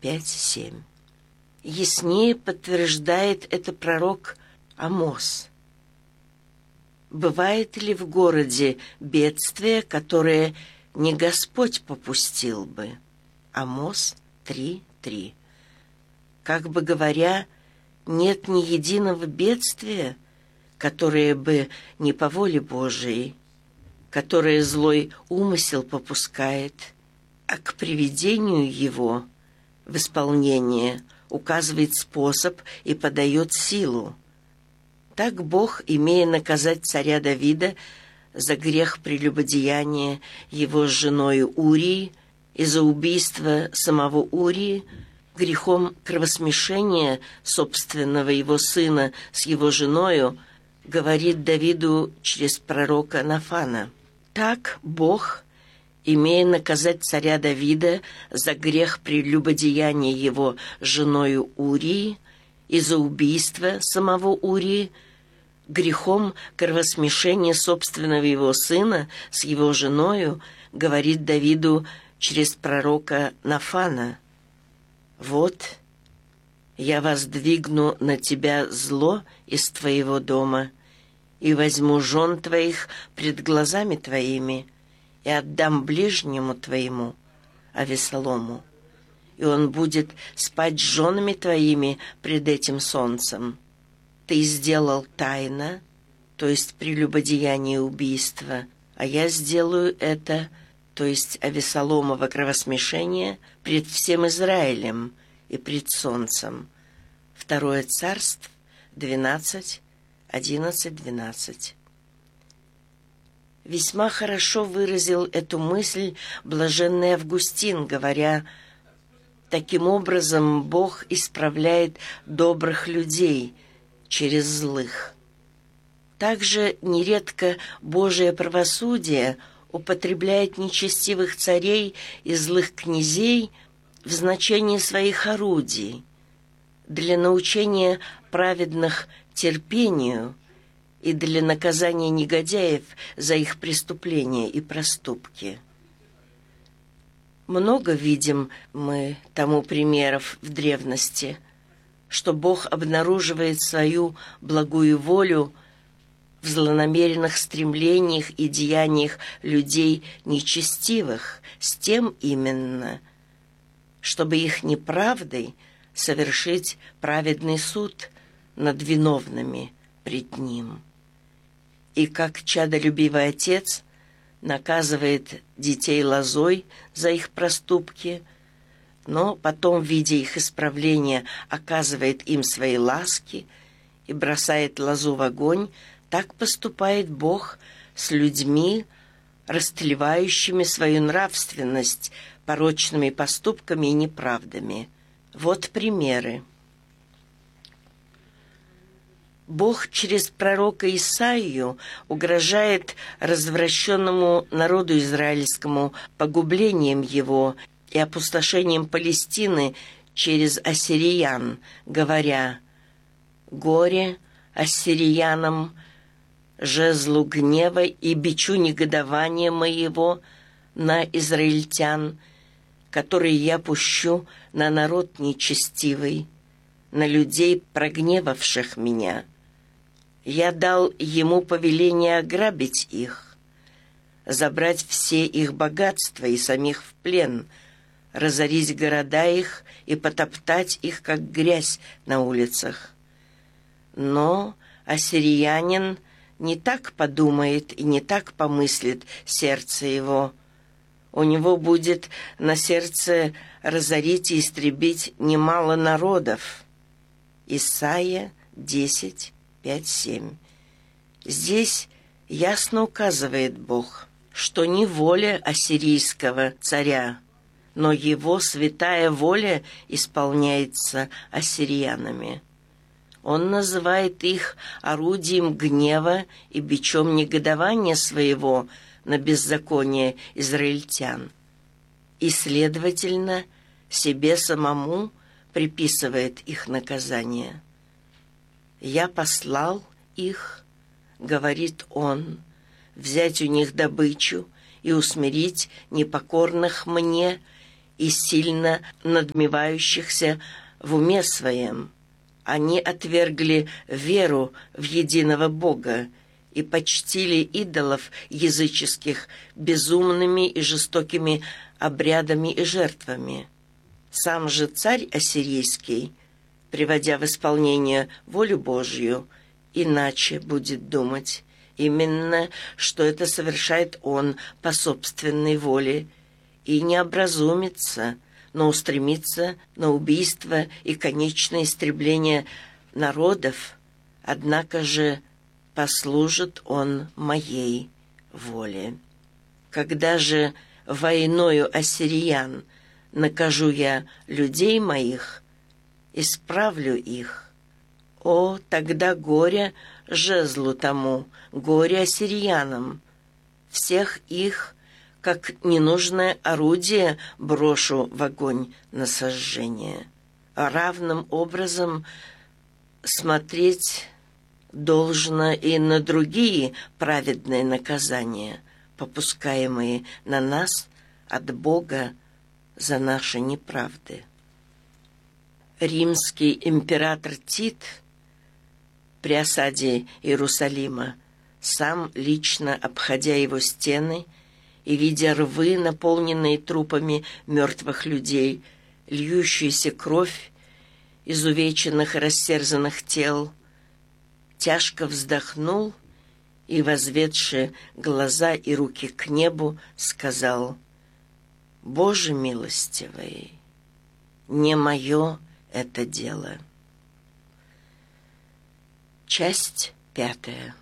5:7. Яснее подтверждает это пророк Амос. Бывает ли в городе бедствие, которое не Господь попустил бы? Амос 3:3. Как бы говоря, нет ни единого бедствия, которое бы не по воле Божией, которое злой умысел попускает, а к приведению его в исполнение указывает способ и подает силу. Так Бог, имея наказать царя Давида за грех прелюбодеяния его с женою Урии и за убийство самого Урии, грехом кровосмешения собственного его сына с его женою, говорит Давиду через пророка Нафана. Так Бог, имея наказать царя Давида за грех прелюбодеяния его с женою Урии и за убийство самого Урии, грехом кровосмешения собственного его сына с его женою, говорит Давиду через пророка Нафана. «Вот, я воздвигну на тебя зло из твоего дома и возьму жен твоих пред глазами твоими и отдам ближнему твоему, Авессалому, и он будет спать с женами твоими пред этим солнцем. Ты сделал тайно, то есть прелюбодеяние и убийство, а я сделаю это, то есть Авессаломово кровосмешение, пред всем Израилем и пред солнцем». Второе Царств 12:11-12. Весьма хорошо выразил эту мысль блаженный Августин, говоря: «Таким образом Бог исправляет добрых людей через злых». Также нередко Божие правосудие употребляет нечестивых царей и злых князей в значении своих орудий для научения праведных терпению и для наказания негодяев за их преступления и проступки. Много видим мы тому примеров в древности, что Бог обнаруживает свою благую волю в злонамеренных стремлениях и деяниях людей нечестивых, с тем именно, чтобы их неправдой совершить праведный суд над виновными пред Ним. И как чадолюбивый отец наказывает детей лозой за их проступки, но потом, видя их исправления, оказывает им свои ласки и бросает лозу в огонь, так поступает Бог с людьми, растлевающими свою нравственность порочными поступками и неправдами. Вот примеры. Бог через пророка Исаию угрожает развращенному народу израильскому погублением его и опустошением Палестины через ассириян, говоря: «Горе ассириянам, жезлу гнева и бичу негодования моего на израильтян, которые я пущу на народ нечестивый, на людей, прогневавших меня. Я дал ему повеление ограбить их, забрать все их богатства и самих в плен, разорить города их и потоптать их, как грязь на улицах. Но ассириянин не так подумает и не так помыслит сердце его. У него будет на сердце разорить и истребить немало народов». Исайя 10:5-7. Здесь ясно указывает Бог, что не воля ассирийского царя, но его святая воля исполняется ассириянами. Он называет их орудием гнева и бичом негодования своего на беззаконие израильтян, и, следовательно, себе самому приписывает их наказание. «Я послал их, — говорит он, — взять у них добычу и усмирить непокорных мне, и сильно надмевающихся в уме своем. Они отвергли веру в единого Бога и почтили идолов языческих безумными и жестокими обрядами и жертвами. Сам же царь ассирийский, приводя в исполнение волю Божью, иначе будет думать, именно, что это совершает он по собственной воле, и не образумится, но устремится на убийство и конечное истребление народов, однако же послужит он моей воле. Когда же войною ассириян накажу я людей моих, исправлю их, о, тогда горе жезлу тому, горе ассириянам, всех их, как ненужное орудие, брошу в огонь на сожжение. Равным образом смотреть должно и на другие праведные наказания, попускаемые на нас от Бога за наши неправды. Римский император Тит при осаде Иерусалима, сам лично обходя его стены и видя рвы, наполненные трупами мертвых людей, льющуюся кровь изувеченных и растерзанных тел, тяжко вздохнул и, возведши глаза и руки к небу, сказал: «Боже милостивый, не мое это дело». Часть 5.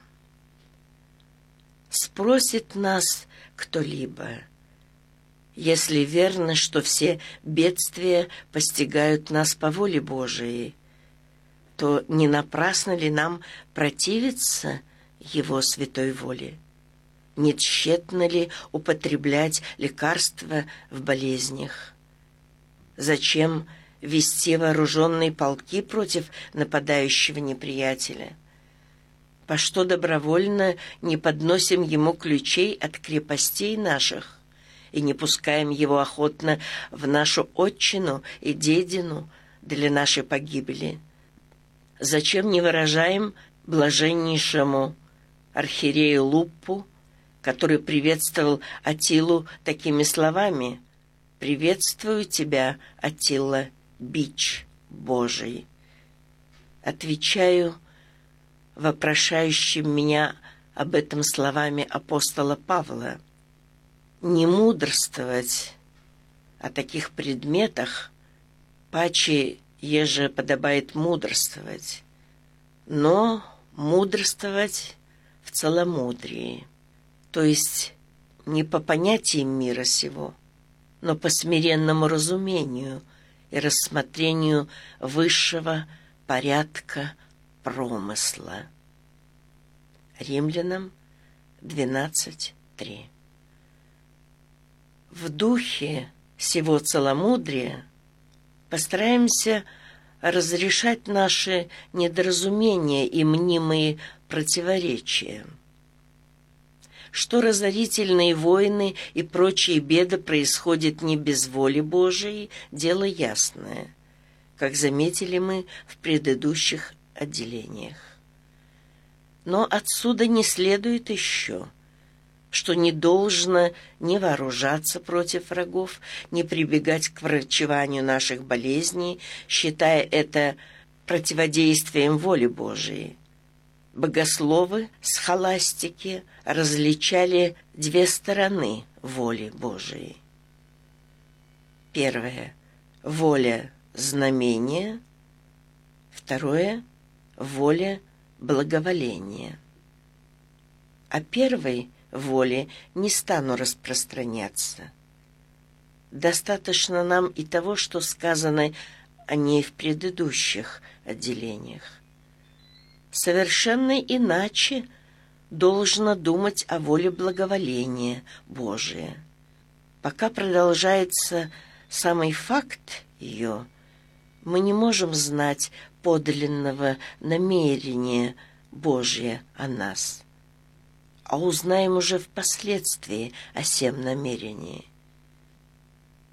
Спросит нас кто-либо, если верно, что все бедствия постигают нас по воле Божией, то не напрасно ли нам противиться Его святой воле? Не тщетно ли употреблять лекарства в болезнях? Зачем вести вооруженные полки против нападающего неприятеля? По что добровольно не подносим ему ключей от крепостей наших и не пускаем его охотно в нашу отчину и дедину для нашей погибели? Зачем не выражаем блаженнейшему архиерею Луппу, который приветствовал Аттилу такими словами: «Приветствую тебя, Аттила, бич Божий». Отвечаю вопрошающим меня об этом словами апостола Павла: не мудрствовать о таких предметах, паче еже подобает мудрствовать, но мудрствовать в целомудрии, то есть не по понятиям мира сего, но по смиренному разумению и рассмотрению высшего порядка промысла. Римлянам 12:3. В духе сего целомудрия постараемся разрешать наши недоразумения и мнимые противоречия. Что разорительные войны и прочие беды происходят не без воли Божией, дело ясное, как заметили мы в предыдущих отделениях. Но отсюда не следует еще, что не должно не вооружаться против врагов, не прибегать к врачеванию наших болезней, считая это противодействием воле Божией. Богословы схоластики различали две стороны воли Божией. Первое — воля знамения. Второе — воля благоволения. О первой воле не стану распространяться. Достаточно нам и того, что сказано о ней в предыдущих отделениях. Совершенно иначе должно думать о воле благоволения Божия. Пока продолжается самый факт ее, мы не можем знать подлинного намерения Божия о нас, а узнаем уже впоследствии о сем намерении.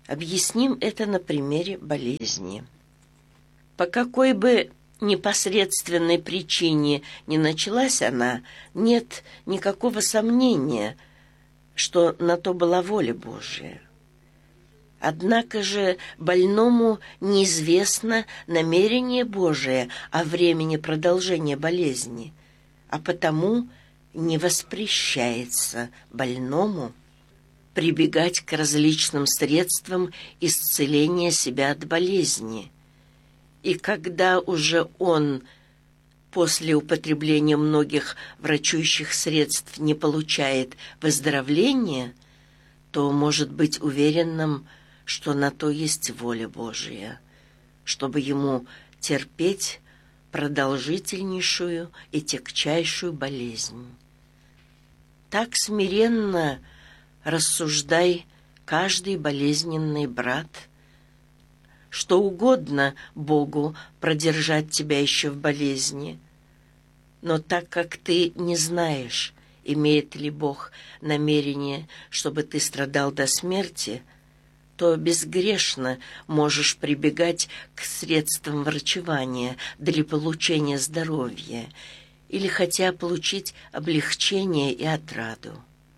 Объясним это на примере болезни. По какой бы непосредственной причине ни началась она, нет никакого сомнения, что на то была воля Божия. Однако же больному неизвестно намерение Божие о времени продолжения болезни, а потому не воспрещается больному прибегать к различным средствам исцеления себя от болезни. И когда уже он после употребления многих врачующих средств не получает выздоровления, то может быть уверенным, что на то есть воля Божия, чтобы ему терпеть продолжительнейшую и тягчайшую болезнь. Так смиренно рассуждай, каждый болезненный брат, что угодно Богу продержать тебя еще в болезни. Но так как ты не знаешь, имеет ли Бог намерение, чтобы ты страдал до смерти, то безгрешно можешь прибегать к средствам врачевания для получения здоровья или хотя получить облегчение и отраду.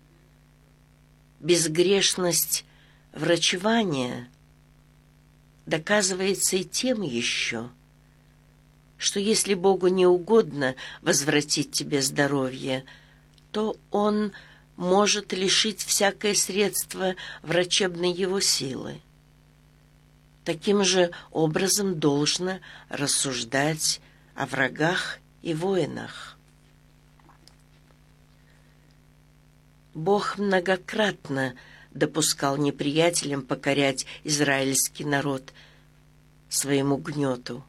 Безгрешность врачевания доказывается и тем еще, что если Богу не угодно возвратить тебе здоровье, то Он может лишить всякое средство врачебной его силы. Таким же образом должно рассуждать о врагах и воинах. Бог многократно допускал неприятелям покорять израильский народ своему гнету,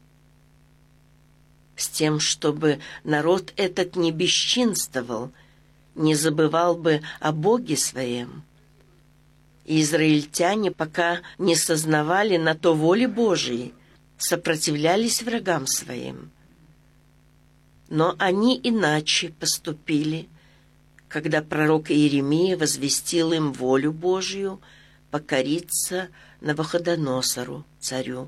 с тем, чтобы народ этот не бесчинствовал, не забывал бы о Боге своем. И израильтяне, пока не сознавали на то воли Божией, сопротивлялись врагам своим. Но они иначе поступили, когда пророк Иеремия возвестил им волю Божию покориться Навуходоносору, царю.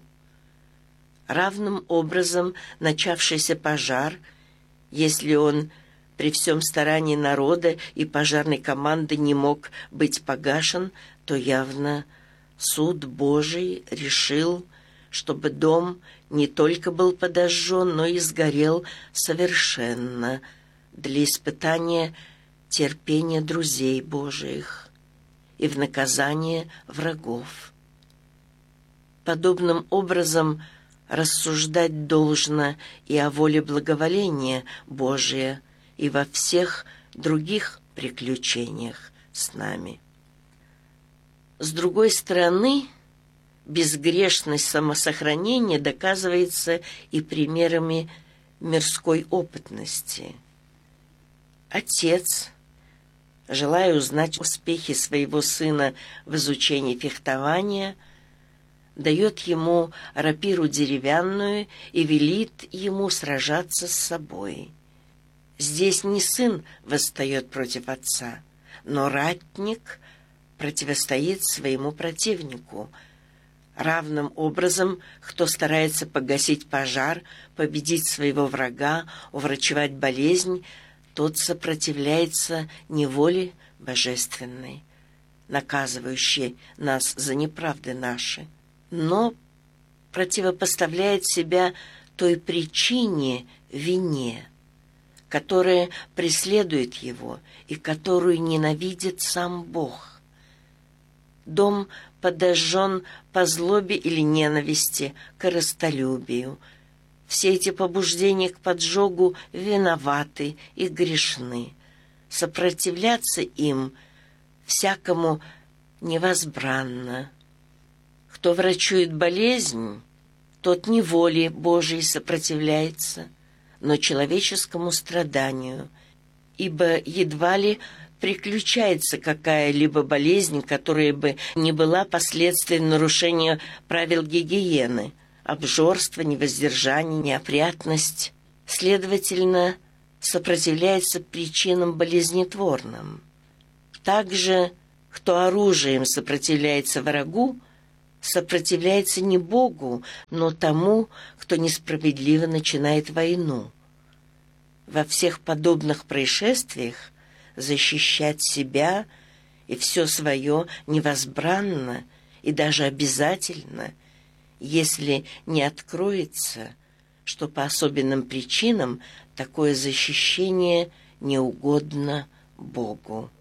Равным образом начавшийся пожар, если он при всем старании народа и пожарной команды не мог быть погашен, то явно суд Божий решил, чтобы дом не только был подожжен, но и сгорел совершенно для испытания терпения друзей Божиих и в наказание врагов. Подобным образом рассуждать должно и о воле благоволения Божия и во всех других приключениях с нами. С другой стороны, безгрешность самосохранения доказывается и примерами мирской опытности. Отец, желая узнать успехи своего сына в изучении фехтования, дает ему рапиру деревянную и велит ему сражаться с собой. Здесь не сын восстает против отца, но ратник противостоит своему противнику. Равным образом, кто старается погасить пожар, победить своего врага, уврачевать болезнь, тот сопротивляется неволе божественной, наказывающей нас за неправды наши, но противопоставляет себя той причине, вине, которая преследует его и которую ненавидит сам Бог. Дом подожжен по злобе или ненависти, корыстолюбию. Все эти побуждения к поджогу виноваты и грешны. Сопротивляться им всякому невозбранно. Кто врачует болезнь, тот не воле Божией сопротивляется, но человеческому страданию, ибо едва ли приключается какая-либо болезнь, которая бы не была последствием нарушения правил гигиены, обжорство, невоздержание, неопрятность. Следовательно, сопротивляется причинам болезнетворным. Также, кто оружием сопротивляется врагу, сопротивляется не Богу, но тому, кто несправедливо начинает войну. Во всех подобных происшествиях защищать себя и все свое невозбранно и даже обязательно, если не откроется, что по особенным причинам такое защищение не угодно Богу.